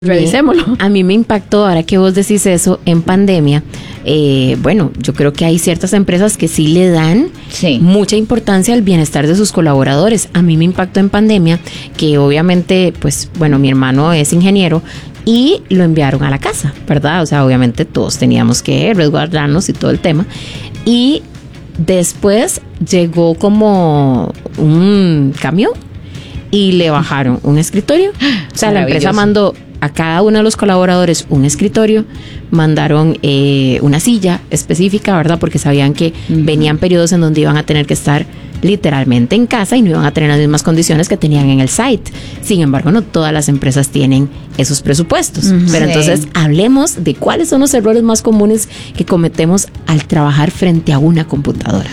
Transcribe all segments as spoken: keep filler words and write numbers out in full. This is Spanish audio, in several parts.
Revisémoslo. A mí me impactó, ahora que vos decís eso, en pandemia. Eh, bueno, yo creo que hay ciertas empresas que sí le dan sí. mucha importancia al bienestar de sus colaboradores. A mí me impactó en pandemia que obviamente, pues, bueno, mi hermano es ingeniero y lo enviaron a la casa, ¿verdad? O sea, obviamente todos teníamos que resguardarnos y todo el tema. Y después llegó como un camión y le bajaron un escritorio. O sea, la empresa mandó a cada uno de los colaboradores un escritorio, mandaron eh, una silla específica, ¿verdad? Porque sabían que uh-huh. venían periodos en donde iban a tener que estar literalmente en casa y no iban a tener las mismas condiciones que tenían en el site. Sin embargo, no todas las empresas tienen esos presupuestos. Uh-huh. Pero sí. entonces hablemos de cuáles son los errores más comunes que cometemos al trabajar frente a una computadora.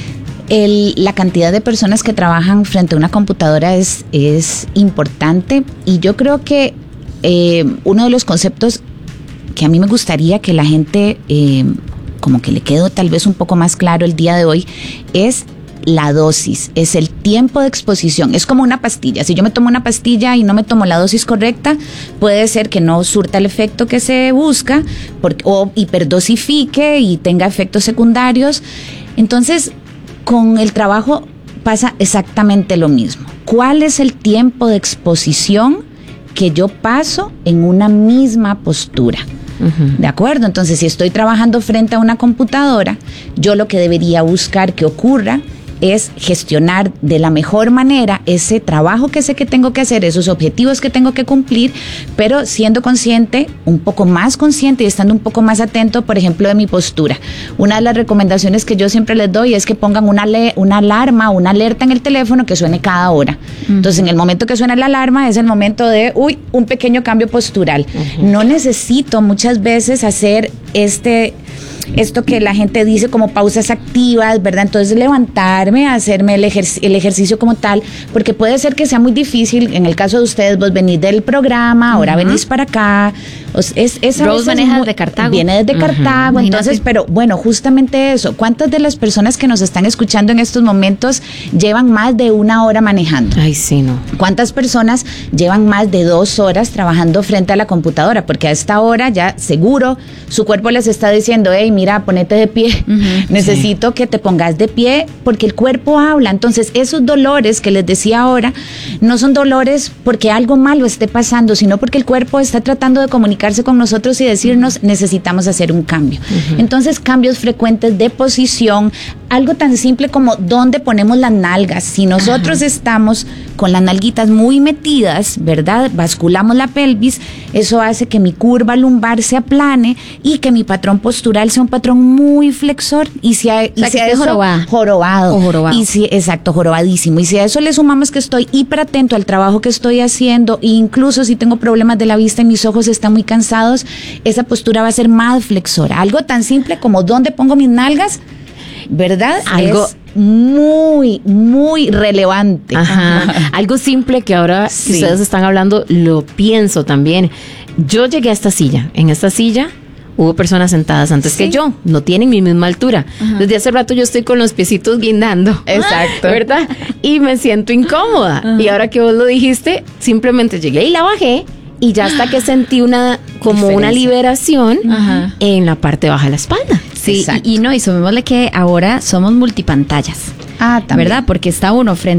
El, la cantidad de personas que trabajan frente a una computadora es, es importante, y yo creo que eh, uno de los conceptos que a mí me gustaría que la gente eh, como que le quede tal vez un poco más claro el día de hoy es la dosis, es el tiempo de exposición. Es como una pastilla. Si yo me tomo una pastilla y no me tomo la dosis correcta, puede ser que no surta el efecto que se busca, porque, o hiperdosifique y tenga efectos secundarios. Entonces, con el trabajo pasa exactamente lo mismo. ¿Cuál es el tiempo de exposición que yo paso en una misma postura? Uh-huh. ¿De acuerdo? Entonces, si estoy trabajando frente a una computadora, yo lo que debería buscar que ocurra es gestionar de la mejor manera ese trabajo que sé que tengo que hacer, esos objetivos que tengo que cumplir, pero siendo consciente, un poco más consciente y estando un poco más atento, por ejemplo, de mi postura. Una de las recomendaciones que yo siempre les doy es que pongan una, le- una alarma, una alerta en el teléfono que suene cada hora. Uh-huh. Entonces, en el momento que suena la alarma es el momento de, uy, un pequeño cambio postural. Uh-huh. No necesito muchas veces hacer este... esto que la gente dice como pausas activas, ¿verdad? Entonces levantarme, hacerme el, ejerc- el ejercicio como tal, porque puede ser que sea muy difícil. En el caso de ustedes, vos venís del programa, ahora uh-huh. venís para acá. Es, es a Rose maneja desde Cartago. Viene desde uh-huh. Cartago, entonces, pero bueno, justamente eso. ¿Cuántas de las personas que nos están escuchando en estos momentos llevan más de una hora manejando? Ay, sí, no. ¿Cuántas personas llevan más de dos horas trabajando frente a la computadora? Porque a esta hora ya seguro su cuerpo les está diciendo, hey, mira, ponete de pie, uh-huh, necesito sí. que te pongas de pie, porque el cuerpo habla. Entonces, esos dolores que les decía ahora, no son dolores porque algo malo esté pasando, sino porque el cuerpo está tratando de comunicarse con nosotros y decirnos, necesitamos hacer un cambio. Uh-huh. Entonces, cambios frecuentes de posición, algo tan simple como dónde ponemos las nalgas. Si nosotros uh-huh. estamos con las nalguitas muy metidas, ¿verdad? Basculamos la pelvis, eso hace que mi curva lumbar se aplane y que mi patrón postural sea un patrón muy flexor. Y si a, o sea, y si que a esté eso, jorobado. Jorobado. O jorobado. Y si, exacto, jorobadísimo. Y si a eso le sumamos que estoy hiper atento al trabajo que estoy haciendo, e incluso si tengo problemas de la vista y mis ojos están muy cansados, esa postura va a ser más flexora. Algo tan simple como dónde pongo mis nalgas, ¿verdad? Algo es muy, muy relevante. Ajá. Algo simple que ahora sí. que ustedes están hablando, lo pienso también. Yo llegué a esta silla. En esta silla hubo personas sentadas antes sí. que yo. No tienen mi misma altura. Ajá. Desde hace rato yo estoy con los piecitos guindando. Exacto. ¿Verdad? Y me siento incómoda. Ajá. Y ahora que vos lo dijiste, simplemente llegué y la bajé. Y ya hasta que sentí una como Diferencia. una liberación Ajá. en la parte baja de la espalda. Sí, y, y no, y sumémosle que ahora somos multipantallas. Ah, también. ¿Verdad? Porque está uno frente